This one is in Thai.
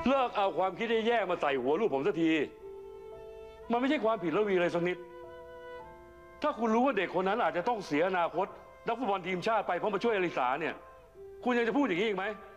เลิกเอาความคิดแย่ๆมาใส่หัวลูกผมสักทีมันไม่ใช่ความผิดระวีเลยสักนิดถ้าคุณรู้ว่าเด็กคนนั้นอาจจะต้องเสียอนาคตนักฟุตบอลทีมชาติไปเพราะมาช่วยอลิสาเนี่ยคุณยังจะพูดอย่างนี้อีกไหม